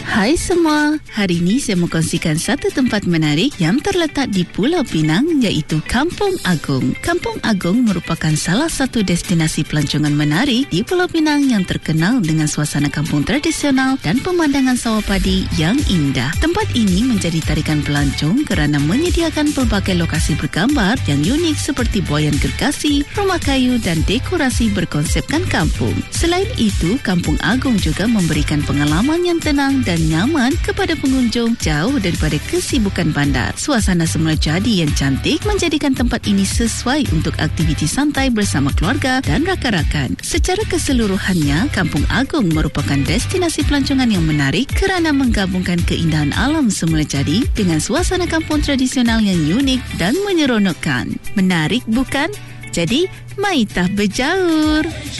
Hai semua, hari ini saya mengkongsikan satu tempat menarik yang terletak di Pulau Pinang iaitu Kampung Agong. Kampung Agong merupakan salah satu destinasi pelancongan menarik di Pulau Pinang yang terkenal dengan suasana kampung tradisional dan pemandangan sawah padi yang indah. Tempat ini menjadi tarikan pelancong kerana menyediakan pelbagai lokasi bergambar yang unik seperti buaian gergasi, rumah kayu dan dekorasi berkonsepkan kampung. Selain itu, Kampung Agong juga memberikan pengalaman yang tenang dan nyaman kepada pengunjung jauh daripada kesibukan bandar. Suasana semula jadi yang cantik menjadikan tempat ini sesuai untuk aktiviti santai bersama keluarga dan rakan-rakan. Secara keseluruhannya, Kampung Agong merupakan destinasi pelancongan yang menarik kerana menggabungkan keindahan alam semula jadi dengan suasana kampung tradisional yang unik dan menyeronokkan. Menarik bukan? Jadi, maitah berjaur!